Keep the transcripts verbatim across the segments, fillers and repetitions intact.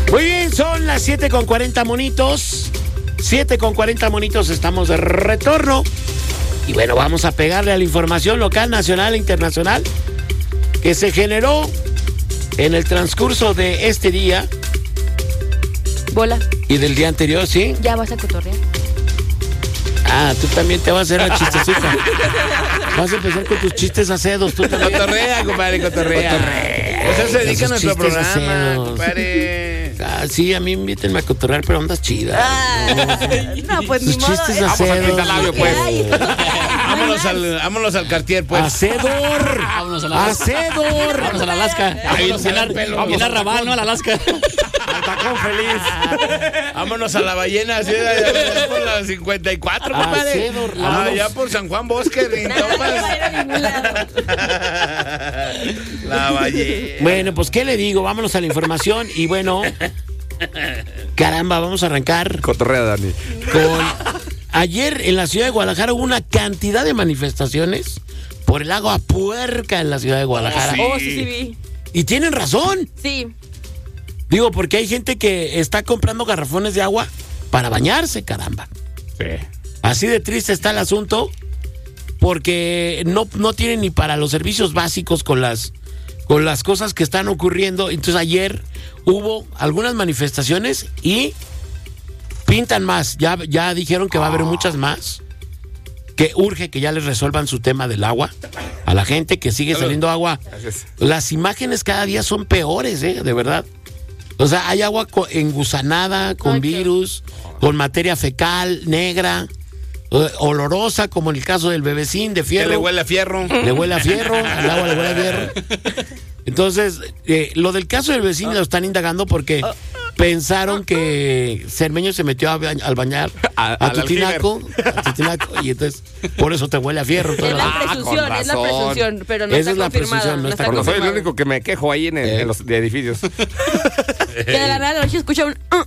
Muy bien, son las siete con cuarenta monitos. siete con cuarenta monitos, estamos de retorno. Y bueno, vamos a pegarle a la información local, nacional e internacional que se generó en el transcurso de este día. Bola. Y del día anterior, ¿sí? Ya vas a cotorrear. Ah, tú también te vas a hacer la chistecita. Vas a empezar con tus chistes acedos. Tú también. Cotorrea, compadre, cotorrea. Cotorrea. O sea, se dedica a Esos nuestro chistes programa, acedos. compadre. Ah, sí, a mí invítenme a cotorrear, pero ondas chidas. Ah, no, pues Sus ni modo. chistes eh. Vamos a acedos. quitar labio, pues. Ay. Vámonos al, vámonos al Cartier, pues. ¡Hacedor! Vámonos a la ¡Hacedor! Vamos a la Alaska. Ahí Vamos a se llenar, ve el pelo. vamos a llenar Raval, ¿no? A la Alaska. Al tacón feliz. Vámonos a la ballena, así de allá por la cincuenta y cuatro, compadre. Hacedor, Ah, vámonos. allá por San Juan Bosque, No, no Rintopas. va a ir a ningún lado. La ballena. Bueno, pues, ¿qué le digo? Vámonos a la información y bueno... Caramba, vamos a arrancar Cotorrea, Dani. con... Ayer en la ciudad de Guadalajara hubo una cantidad de manifestaciones por el agua puerca en la ciudad de Guadalajara. Sí. Oh, sí, sí, vi. Y tienen razón. Sí. Digo, porque hay gente que está comprando garrafones de agua para bañarse, caramba. Sí. Así de triste está el asunto, porque no, no tienen ni para los servicios básicos con las, con las cosas que están ocurriendo. Entonces ayer hubo algunas manifestaciones y pintan más. Ya, ya dijeron que va a haber muchas más. Que urge que ya les resuelvan su tema del agua a la gente que sigue saliendo agua. Gracias. Las imágenes cada día son peores, ¿eh? De verdad. O sea, hay agua co- engusanada, con Ay, qué- virus, con materia fecal, negra, eh, olorosa, como en el caso del bebecín de Que fierro. le huele a fierro. Le huele a fierro, al agua le huele a fierro. Entonces, eh, lo del caso del vecino lo están indagando porque pensaron que Cermeño se metió a ba- al bañar A- a, al tu tinaco, a tu tinaco, y entonces por eso te huele a fierro. toda Es la- la Ah, presunción, con es la razón. presunción, pero no Esa está es la confirmada. presunción, no está Porque soy el confirmado. único que me quejo ahí en, el- Eh. en los de edificios. Que de la nada de la noche escucha un... "Ah,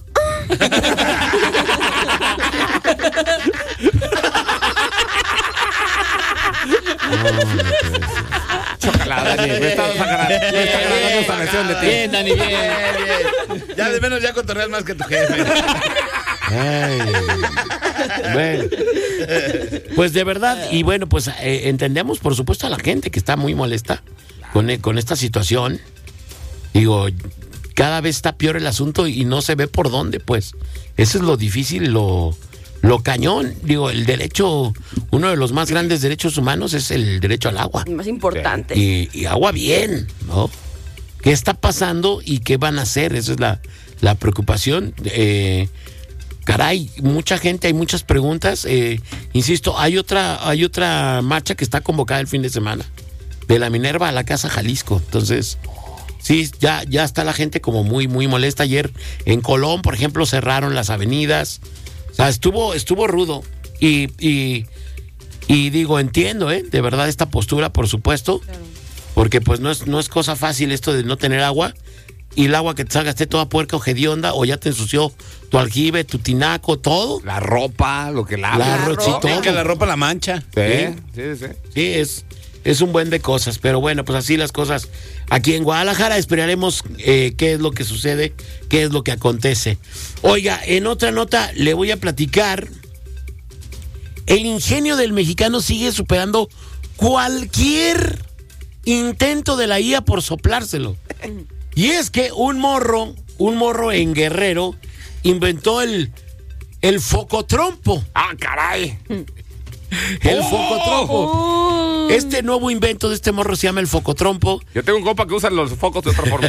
Chócala, Dani. Me está sacando me está grabando esta versión de ti. Bien, Dani, bien. Bien, bien. Ya de menos ya cotorreas más que tu jefe. Ay, bueno. Pues de verdad, y bueno, pues eh, entendemos por supuesto a la gente que está muy molesta con, eh, con esta situación. Digo, cada vez está peor el asunto y no se ve por dónde, pues. Eso es lo difícil, lo, lo cañón. Digo, el derecho, uno de los más grandes derechos humanos es el derecho al agua. más importante. Y, y agua bien, ¿no? ¿Qué está pasando y qué van a hacer? Esa es la, la preocupación. Eh, caray, mucha gente, hay muchas preguntas. Eh, insisto, hay otra, hay otra marcha que está convocada el fin de semana. De la Minerva a la Casa Jalisco. Entonces, sí, ya, ya está la gente como muy, muy molesta. Ayer en Colón, por ejemplo, cerraron las avenidas. O sea, estuvo, estuvo rudo. Y, y, y digo, entiendo, ¿eh? De verdad esta postura, por supuesto. Claro. Porque pues no es, no es cosa fácil esto de no tener agua. Y el agua que te salga esté toda puerca o hedionda, o ya te ensució tu aljibe, tu tinaco, todo. La ropa, lo que lava. La La ro- sí, ropa. todo. Que la ropa la mancha. Sí. Sí, sí, sí. Sí, es, es un buen de cosas. Pero bueno, pues así las cosas. Aquí en Guadalajara esperaremos eh, qué es lo que sucede, qué es lo que acontece. Oiga, en otra nota le voy a platicar. El ingenio del mexicano sigue superando cualquier intento de la I A por soplárselo. Y es que un morro, un morro en Guerrero, inventó el, el focotrompo. Ah, caray. El ¡Oh! focotrompo. Oh. Este nuevo invento de este morro se llama el focotrompo. Yo tengo un compa que usa los focos de otra forma.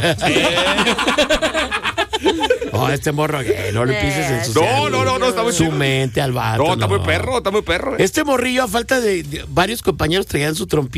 Oh, este morro, eh, no le pises en su, No, no, no, no, está muy su chido. mente al vato. No, está muy perro, está muy perro. eh. Este morrillo, a falta de, de varios compañeros, traían su trompita.